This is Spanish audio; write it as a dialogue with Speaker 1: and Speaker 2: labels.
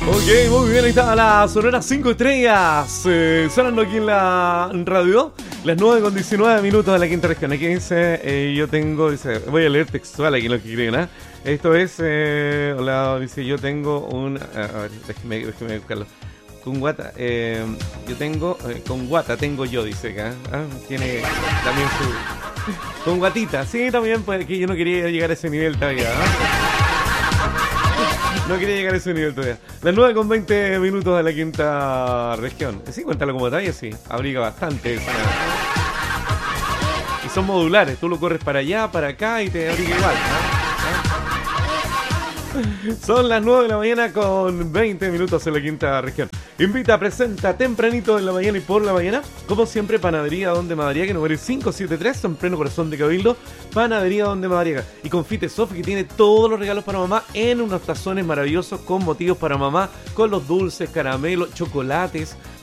Speaker 1: Ok, muy bien, ahí está la Sonora 5 estrellas, sonando aquí en la radio, las 9:19 de la quinta región. Aquí dice, dice, voy a leer textual aquí lo que creen, ¿eh? Esto es, hola, dice, yo tengo un, a ver, déjeme buscarlo. Con guata, yo tengo, con guata tengo yo, dice acá, tiene también su, con guatita, sí, también, pues que yo no quería llegar a ese nivel todavía, No quería llegar a ese nivel todavía. Las 9:20 de la quinta región. Sí, cuéntalo como talla, sí. Abriga bastante. Y son modulares. Tú lo corres para allá, para acá y te abriga igual, Son las 9 de la mañana con 20 minutos en la quinta región. Invita, presenta tempranito en la mañana y por la mañana. Como siempre, Panadería Donde Madariaga, número 573, en pleno corazón de Cabildo. Panadería Donde Madariaga. Y Confite Sofi, que tiene todos los regalos para mamá en unos tazones maravillosos con motivos para mamá, con los dulces, caramelos, chocolates.